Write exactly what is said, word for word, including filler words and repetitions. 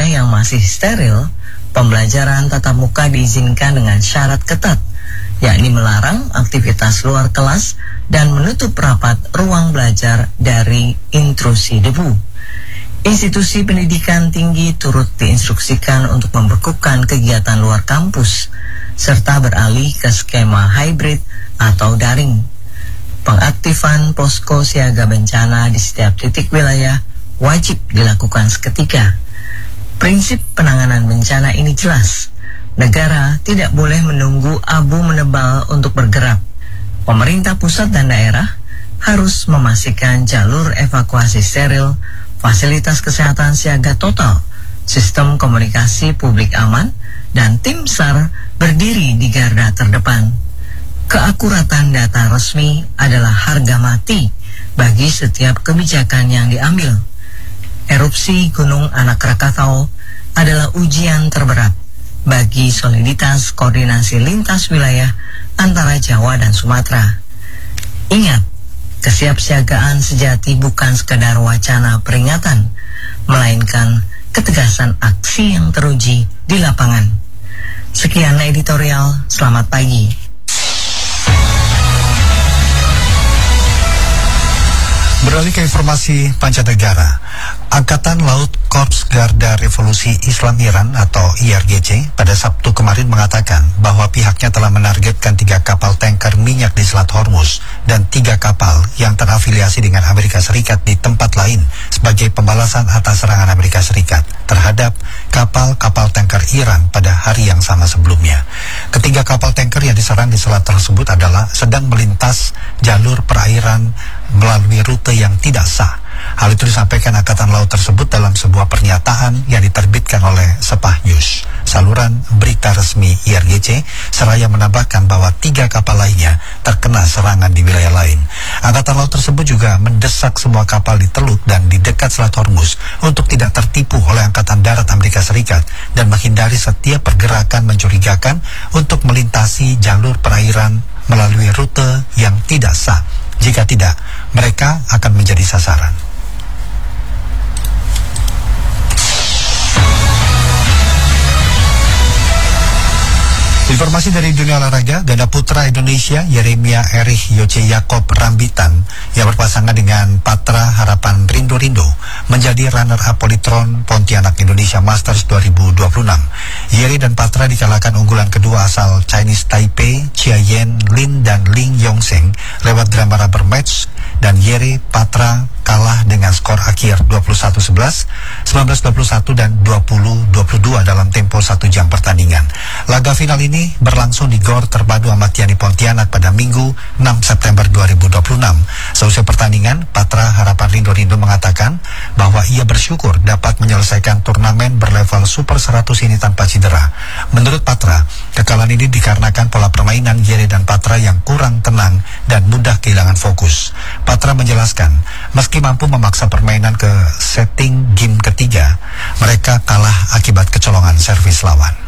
yang masih steril, pembelajaran tatap muka diizinkan dengan syarat ketat, yakni melarang aktivitas luar kelas dan menutup rapat ruang belajar dari intrusi debu. Institusi pendidikan tinggi turut diinstruksikan untuk membekukan kegiatan luar kampus, serta beralih ke skema hybrid atau daring. Pengaktifan posko siaga bencana di setiap titik wilayah wajib dilakukan seketika. Prinsip penanganan bencana ini jelas. Negara tidak boleh menunggu abu menebal untuk bergerak. Pemerintah pusat dan daerah harus memastikan jalur evakuasi steril, fasilitas kesehatan siaga total, sistem komunikasi publik aman, dan tim SAR berdiri di garda terdepan. Keakuratan data resmi adalah harga mati bagi setiap kebijakan yang diambil. Erupsi Gunung Anak Rakatau adalah ujian terberat bagi soliditas koordinasi lintas wilayah antara Jawa dan Sumatera. Ingat, kesiapsiagaan sejati bukan sekadar wacana peringatan, melainkan ketegasan aksi yang teruji di lapangan. Sekian editorial, selamat pagi. Beralih ke informasi mancanegara, Angkatan Laut Korps Garda Revolusi Islam Iran atau I R G C pada Sabtu kemarin mengatakan bahwa pihaknya telah menargetkan tiga kapal tanker minyak di Selat Hormuz dan tiga kapal yang terafiliasi dengan Amerika Serikat di tempat lain sebagai pembalasan atas serangan Amerika Serikat terhadap kapal-kapal tanker Iran pada hari yang sama sebelumnya. Ketiga kapal tanker yang diserang di selat tersebut adalah sedang melintas jalur perairan melalui rute yang tidak sah. Hal itu disampaikan Angkatan Laut tersebut dalam sebuah pernyataan yang diterbitkan oleh Sepah News, saluran berita resmi I R G C, seraya menambahkan bahwa tiga kapal lainnya terkena serangan di wilayah lain. Angkatan Laut tersebut juga mendesak semua kapal di Teluk dan di dekat Selat Hormuz untuk tidak tertipu oleh Angkatan Darat Amerika Serikat dan menghindari setiap pergerakan mencurigakan untuk melintasi jalur perairan melalui rute yang tidak sah. Jika tidak, mereka akan menjadi sasaran. Informasi dari dunia olahraga, ganda putra Indonesia Yeremia Erich Yoce Yakob Rambitan yang berpasangan dengan Patra Harapan Rindo Rindo menjadi runner-up Polytron Pontianak Indonesia Masters dua ribu dua puluh enam. Yeri dan Patra dikalahkan unggulan kedua asal Chinese Taipei, Chia Yen Lin dan Ling Yongseng lewat drama rubber match, dan Yeri Patra kalah dengan skor akhir dua puluh satu sebelas, sembilan belas dua puluh satu dan dua puluh dua puluh dua dalam tempo satu jam pertandingan. Laga final ini berlangsung di Gor Terpadu Ahmad Yani Pontianak pada Minggu enam September dua ribu dua puluh enam. Seusai pertandingan, Patra Harapan Rindo Rindo mengatakan bahwa ia bersyukur dapat menyelesaikan turnamen berlevel Super seratus ini tanpa cedera. Menurut Patra, kekalahan ini dikarenakan pola permainan Yeri dan Patra yang kurang tenang dan mudah kehilangan fokus. Patra menjelaskan, meski mampu memaksa permainan ke setting game ketiga, mereka kalah akibat kecolongan servis lawan.